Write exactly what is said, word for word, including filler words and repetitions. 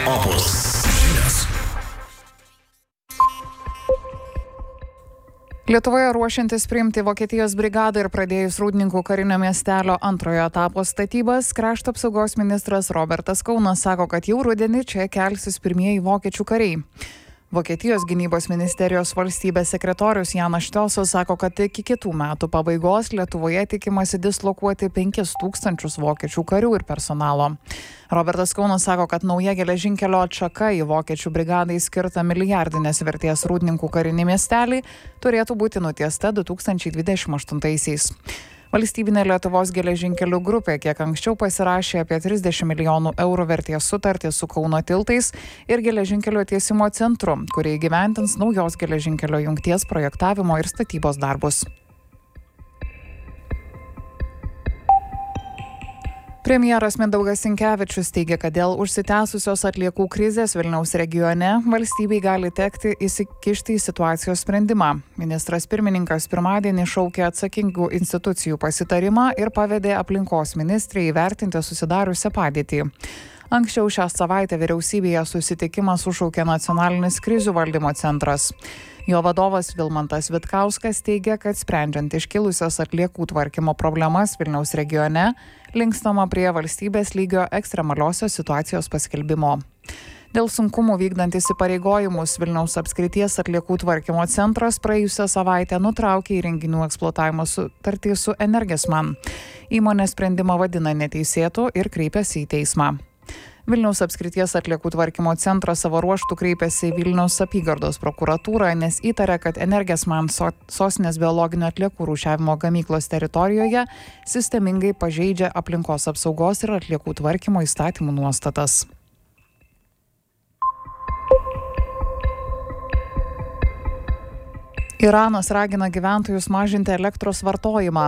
Opus žinios. Lietuvoje ruošiantis priimti Vokietijos brigadą ir pradėjus Rūdninkų karinio miestelio antrojo etapo statybas, krašto apsaugos ministras Robertas Kaunas sako, kad jau rudenį čia kelsis pirmieji vokiečių kariai. Vokietijos gynybos ministerijos valstybės sekretorius Janas Štiosas sako, kad iki kitų metų pabaigos Lietuvoje tikimasi dislokuoti penkis tūkstančius vokiečių karių ir personalo. Robertas Kaunas sako, kad nauja geležinkelio atšaka į vokiečių brigadai skirtą milijardinės vertės Rūdninkų karinį miestelį turėtų būti nutiesta du tūkstančiai dvidešimt aštuntaisiais. Valstybinė Lietuvos geležinkelių grupė kiek anksčiau pasirašė apie trisdešimt milijonų eurų vertės sutartį su Kauno tiltais ir geležinkelio tiesimo centru, kurie įgyvendins naujos geležinkelio jungties projektavimo ir statybos darbus. Premjeras Mindaugas Sinkevičius teigia, kad dėl užsitęsusios atliekų krizės Vilniaus regione valstybei gali tekti įsikišti į situacijos sprendimą. Ministras pirmininkas pirmadienį šaukė atsakingų institucijų pasitarimą ir pavedė aplinkos ministrei įvertinti susidariusią padėtį. Anksčiau šią savaitę vyriausybėje susitikimą sušaukė Nacionalinis krizių valdymo centras. Jo vadovas Vilmantas Vitkauskas teigia, kad sprendžiant iškilusias atliekų tvarkymo problemas Vilniaus regione, linkstama prie valstybės lygio ekstremaliosios situacijos paskelbimo. Dėl sunkumų vykdant įsipareigojimus Vilniaus apskrities atliekų tvarkymo centras praėjusią savaitę nutraukė įrenginių eksploatavimo sutartį su Energesman. Įmonė sprendimą vadina neteisėtu ir kreipėsi į teismą. Vilniaus apskrities atliekų tvarkymo centras savo ruožtų kreipėsi į Vilniaus apygardos prokuratūrą, nes įtarė, kad Energesman so, sostinės biologinių atliekų rūšiavimo gamyklos teritorijoje sistemingai pažeidžia aplinkos apsaugos ir atliekų tvarkymo įstatymų nuostatas. Iranas ragina gyventojus mažinti elektros vartojimą.